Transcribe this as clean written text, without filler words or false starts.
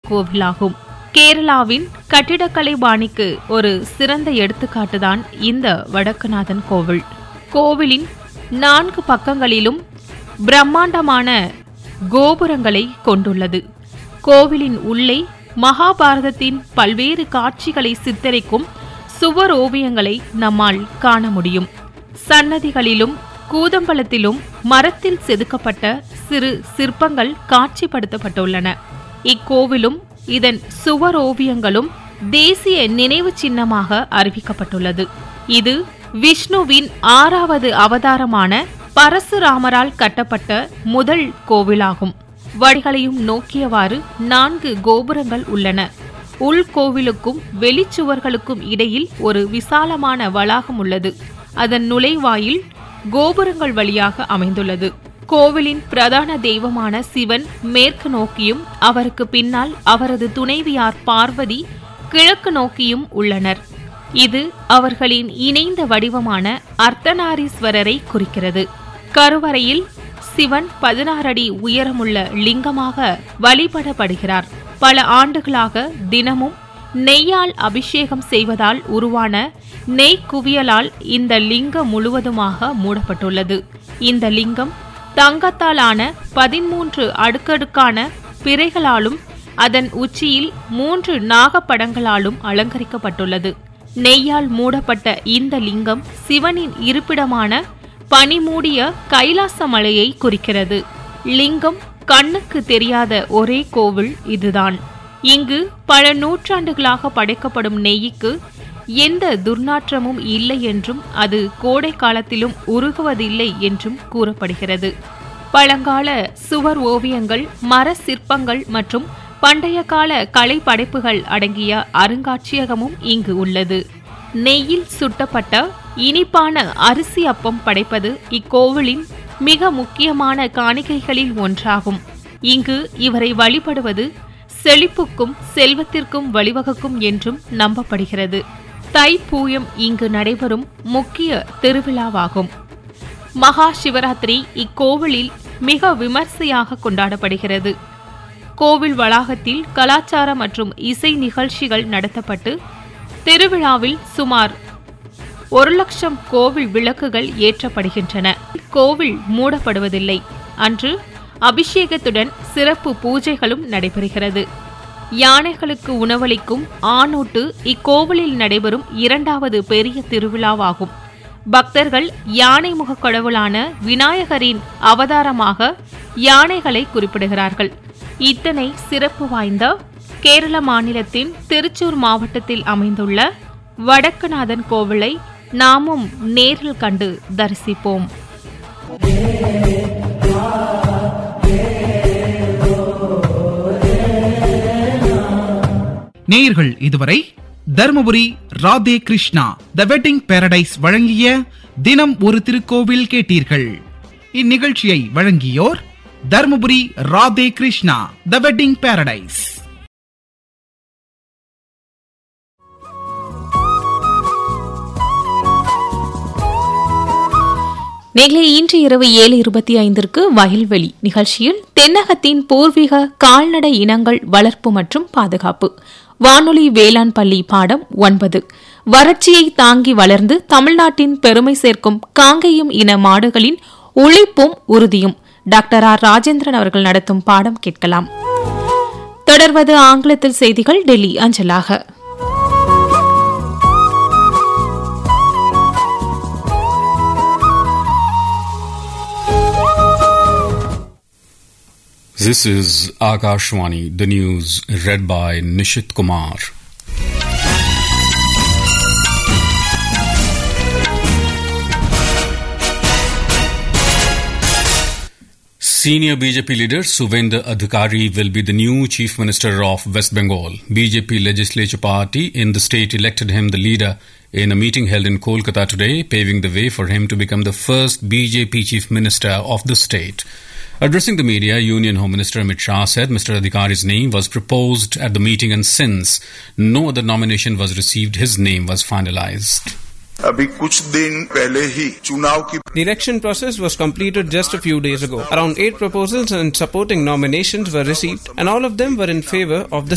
கோவிலாகும். கேரளாவின் கட்டிடக்கலை பாணிக்கு ஒரு சிறந்த எடுத்துக்காட்டுதான் இந்த வடக்குநாதன் கோவில். கோவிலின் 4 பக்கங்களிலும் பிரம்மாண்டமான கோபுரங்களை கொண்டுள்ளது. கோவிலின் உள்ளே மகாபாரதத்தின் பல்வேறு காட்சிகளை சித்தரிக்கும் சுவர் ஓவியங்களை நம்மால் காண முடியும். சன்னதிகளிலும் கூதம்பலத்திலும் மரத்தில் செதுக்கப்பட்ட சிறு சிற்பங்கள் காட்சிப்படுத்தப்பட்டுள்ளன. இக்கோவிலும் இதன் சுவர் ஓவியங்களும் தேசிய நினைவு சின்னமாக அறிவிக்கப்பட்டுள்ளது. இது விஷ்ணுவின் 6வது அவதாரமான பரசுராமரால் கட்டப்பட்ட முதல் கோவிலாகும். வடிகளையும் நோக்கியவாறு 4 கோபுரங்கள் உள்ளன. உள்கோவிலுக்கும் வெளிச்சுவர்களுக்கும் இடையில் ஒரு விசாலமான வளாகம் உள்ளது. அதன் நுழைவாயில் கோபுரங்கள் வழியாக அமைந்துள்ளது. கோவிலின் பிரதான தெய்வமான சிவன் மேற்கு நோக்கியும் அவருக்கு பின்னால் அவரது துணைவியார் பார்வதி கிழக்கு நோக்கியும் உள்ளனர். இது அவர்களின் இணைந்த வடிவமான அர்த்தநாரீஸ்வரரை குறிக்கிறது. கருவறையில் சிவன் 16 அடி உயரமுள்ள லிங்கமாக வழிபடப்படுகிறார். பல ஆண்டுகளாக தினமும் நெய்யால் அபிஷேகம் செய்வதால் உருவான நெய் குவியலால் இந்த லிங்கம் முழுவதுமாக மூடப்பட்டுள்ளது. இந்த லிங்கம் தங்கத்தாலான 13 அடுக்கடுக்கான பிறைகளாலும் அதன் உச்சியில் 3 நாகப்படங்களாலும் அலங்கரிக்கப்பட்டுள்ளது. நெய்யால் மூடப்பட்ட இந்த லிங்கம் சிவனின் இருப்பிடமான பனிமூடிய கைலாச மலையை குறிக்கிறது. லிங்கம் கண்ணுக்கு தெரியாத ஒரே கோவில் இதுதான். இங்கு பல நூற்றாண்டுகளாக படைக்கப்படும் நெய்யிக்கு எந்த துர்நாற்றமும் இல்லை என்றும் அது கோடை காலத்திலும் உருகுவதில்லை என்றும் கூறப்படுகிறது. பழங்கால சுவர் ஓவியங்கள், மர சிற்பங்கள் மற்றும் பண்டைய கால கலை படைப்புகள் அடங்கிய அருங்காட்சியகமும் இங்கு உள்ளது. நெய்யில் சுட்டப்பட்ட இனிப்பான அரிசி அப்பம் படைப்பது இக்கோவிலின் மிக முக்கியமான காணிக்கைகளில் ஒன்றாகும். இங்கு இவரை வழிபடுவது செழிப்புக்கும் செல்வத்திற்கும் வழிவகுக்கும் என்றும் நம்பப்படுகிறது. தைப்பூயம் இங்கு நடைபெறும் முக்கிய திருவிழாவாகும். மகா சிவராத்திரி இக்கோவிலில் மிக விமர்சையாக கொண்டாடப்படுகிறது. கோவில் வளாகத்தில் கலாச்சார மற்றும் இசை நிகழ்ச்சிகள் நடத்தப்பட்டு திருவிழாவில் சுமார் 1,00,000 கோவில் விளக்குகள் ஏற்றப்படுகின்றன. கோவில் மூடப்படுவதில்லை. அன்று அபிஷேகத்துடன் சிறப்பு பூஜைகளும் நடைபெறுகிறது. யானைகளுக்கு உணவளிக்கும் ஆணூட்டு இக்கோவிலில் நடைபெறும் 2வது பெரிய திருவிழாவாகும். பக்தர்கள் யானை முக கடவுளான விநாயகரின் அவதாரமாக யானைகளை குறிப்பிடுகிறார்கள். இத்தனை சிறப்பு வாய்ந்த கேரள மாநிலத்தின் திருச்சூர் மாவட்டத்தில் அமைந்துள்ள வடக்குநாதன் கோவிலை நாமும் நேரில் கண்டு தரிசிப்போம். நேயர்கள் இதுவரை தர்மபுரி ராதே கிருஷ்ணா தி வெட்டிங் பாரடைஸ் வழங்கிய தினம் ஒரு திருக்கோவில் கேட்டீர்கள். இந்நிகழ்ச்சியை வழங்கியோர் தர்மபுரி ராதே கிருஷ்ணா தி வெட்டிங் பாரடைஸ். நேர்களே, இன்று இரவு 7:25 வயல்வெளி நிகழ்ச்சியில் தென்னகத்தின் பூர்வீக கால்நடை இனங்கள் வளர்ப்பு மற்றும் பாதுகாப்பு வானொலி வேளாண் பள்ளி பாடம் 9 வறட்சியை தாங்கி வளர்ந்து தமிழ்நாட்டின் பெருமை சேர்க்கும் காங்கேயம் இன மாடுகளின் உழைப்பும் உறுதியும் டாக்டர் ஆர் ராஜேந்திரன் அவர்கள் நடத்தும் பாடம் கேட்கலாம். தொடர்வது ஆங்கிலத்தில் செய்திகள் டெல்லி அஞ்சலாக. This is Akashwani, the news read by Nishit Kumar. Senior BJP leader Suvendra Adhikari will be the new Chief Minister of West Bengal. BJP legislature party in the state elected him the leader in a meeting held in Kolkata today, paving the way for him to become the first BJP Chief Minister of the state. Addressing the media, Union Home Minister Amit Shah said Mr. Adhikari's name was proposed at the meeting and since no other nomination was received, his name was finalized. अभी कुछ दिन पहले ही चुनाव की The election process was completed just a few days ago. Around 8 proposals and supporting nominations were received and all of them were in favor of the